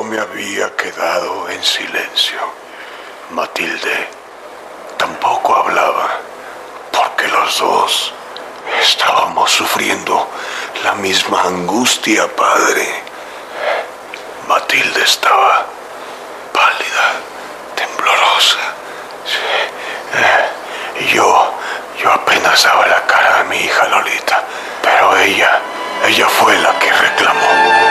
me había quedado en silencio. Matilde tampoco hablaba, porque los dos estábamos sufriendo la misma angustia, padre. Matilde estaba pálida, temblorosa. Y yo apenas daba la cara a mi hija Lolita, pero ella fue la que reclamó.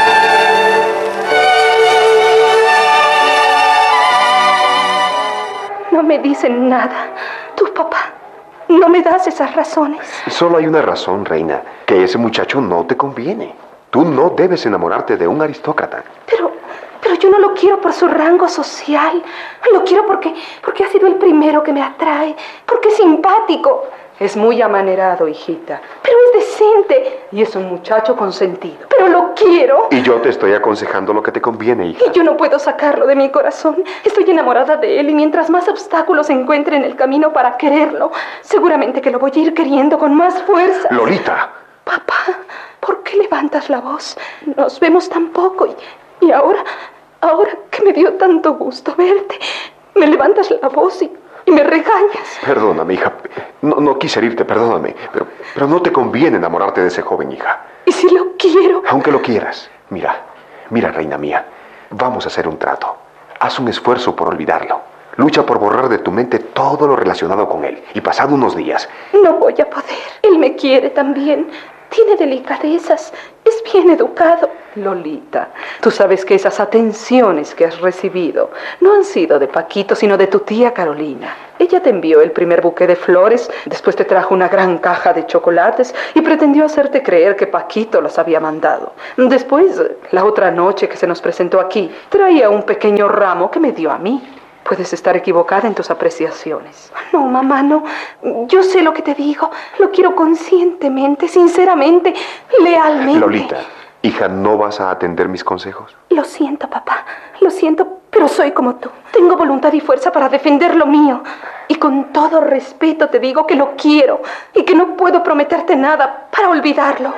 No me dicen nada. Tú, papá, no me das esas razones. Solo hay una razón, reina, que ese muchacho no te conviene. Tú no debes enamorarte de un aristócrata. Pero yo no lo quiero por su rango social. Lo quiero porque ha sido el primero que me atrae, porque es simpático. Es muy amanerado, hijita. Pero es decente. Y es un muchacho consentido. Pero lo quiero. Y yo te estoy aconsejando lo que te conviene, hija. Y yo no puedo sacarlo de mi corazón. Estoy enamorada de él y mientras más obstáculos encuentre en el camino para quererlo, seguramente que lo voy a ir queriendo con más fuerza. ¡Lolita! Papá, ¿por qué levantas la voz? Nos vemos tan poco y ahora que me dio tanto gusto verte, me levantas la voz y me regañas. Perdóname, hija. No quise herirte, perdóname. Pero no te conviene enamorarte de ese joven, hija. ¿Y si lo quiero? Aunque lo quieras. Mira, reina mía. Vamos a hacer un trato. Haz un esfuerzo por olvidarlo. Lucha por borrar de tu mente todo lo relacionado con él. Y pasado unos días... No voy a poder. Él me quiere también. Tiene delicadezas. Es bien educado. Lolita, tú sabes que esas atenciones que has recibido no han sido de Paquito, sino de tu tía Carolina. Ella te envió el primer buque de flores, después te trajo una gran caja de chocolates y pretendió hacerte creer que Paquito los había mandado. Después, la otra noche que se nos presentó aquí, traía un pequeño ramo que me dio a mí. Puedes estar equivocada en tus apreciaciones. No, mamá, no. Yo sé lo que te digo. Lo quiero conscientemente, sinceramente, lealmente. Lolita, hija, ¿no vas a atender mis consejos? Lo siento, papá. Lo siento, pero soy como tú. Tengo voluntad y fuerza para defender lo mío. Y con todo respeto te digo que lo quiero y que no puedo prometerte nada para olvidarlo.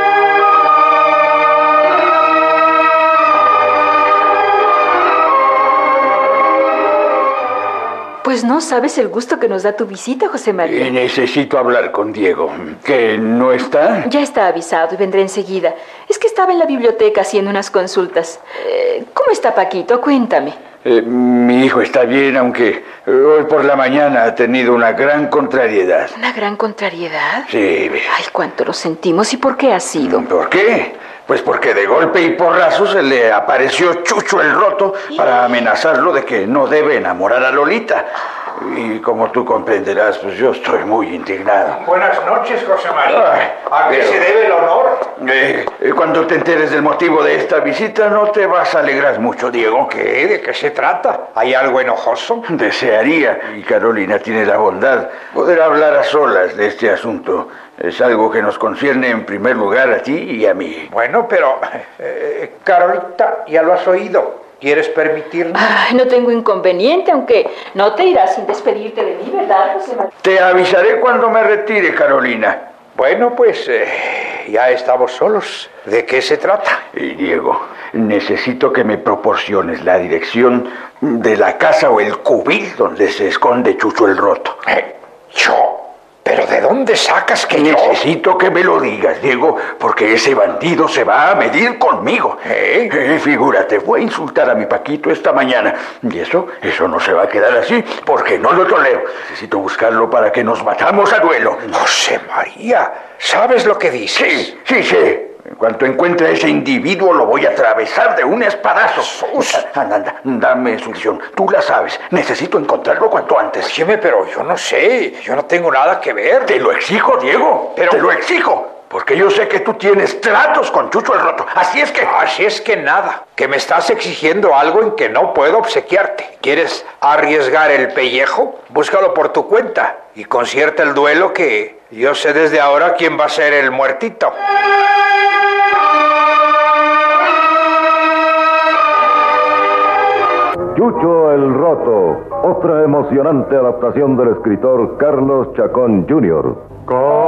Pues no sabes el gusto que nos da tu visita, José María. Necesito hablar con Diego. ¿Que no está? Ya está avisado y vendré enseguida. Es que estaba en la biblioteca haciendo unas consultas. ¿Cómo está Paquito? Cuéntame. Mi hijo está bien, aunque hoy por la mañana ha tenido una gran contrariedad. ¿Una gran contrariedad? Sí. Ay, cuánto lo sentimos. ¿Y por qué ha sido? ¿Por qué? Pues porque de golpe y porrazo se le apareció Chucho el Roto para amenazarlo de que no debe enamorar a Lolita. Y como tú comprenderás, pues yo estoy muy indignado. Buenas noches, José María. ¿A qué se debe el honor? Cuando te enteres del motivo de esta visita, no te vas a alegrar mucho, Diego. ¿Qué? ¿De qué se trata? ¿Hay algo enojoso? Desearía, y Carolina tiene la bondad, poder hablar a solas de este asunto. Es algo que nos concierne en primer lugar a ti y a mí. Bueno, pero, Carolita, ya lo has oído. ¿Quieres permitirnos? Ay, no tengo inconveniente, aunque no te irás sin despedirte de mí, ¿verdad, José María? Te avisaré cuando me retire, Carolina. Bueno, pues ya estamos solos. ¿De qué se trata? Diego, necesito que me proporciones la dirección de la casa o el cubil donde se esconde Chucho el Roto. ¿Yo? ¿Pero de dónde sacas que Necesito que me lo digas, Diego, porque ese bandido se va a medir conmigo. Figúrate, fue a insultar a mi Paquito esta mañana. Y eso no se va a quedar así, porque no lo tolero. Necesito buscarlo para que nos matamos a duelo. José María, ¿sabes lo que dices? Sí. En cuanto encuentre a ese individuo, lo voy a atravesar de un espadazo. Anda, dame solución. Tú la sabes. Necesito encontrarlo cuanto antes. Óyeme, pero yo no sé. Yo no tengo nada que ver. Te lo exijo, Diego. Te lo exijo. Porque yo sé que tú tienes tratos con Chucho el Roto. Así es que nada. Que me estás exigiendo algo en que no puedo obsequiarte. ¿Quieres arriesgar el pellejo? Búscalo por tu cuenta. Y concierta el duelo que yo sé desde ahora quién va a ser el muertito. Chucho el Roto, otra emocionante adaptación del escritor Carlos Chacón Jr.